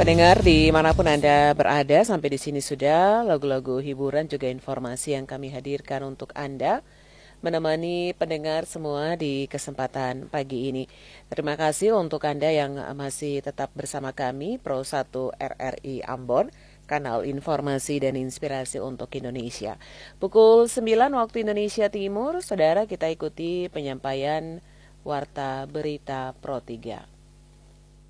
Pendengar dimanapun Anda berada, sampai di sini sudah lagu-lagu hiburan juga informasi yang kami hadirkan untuk Anda, menemani pendengar semua di kesempatan pagi ini. Terima kasih untuk Anda yang masih tetap bersama kami, Pro 1 RRI Ambon, kanal informasi dan inspirasi untuk Indonesia. Pukul 9 waktu Indonesia Timur, saudara, kita ikuti penyampaian Warta Berita Pro 3.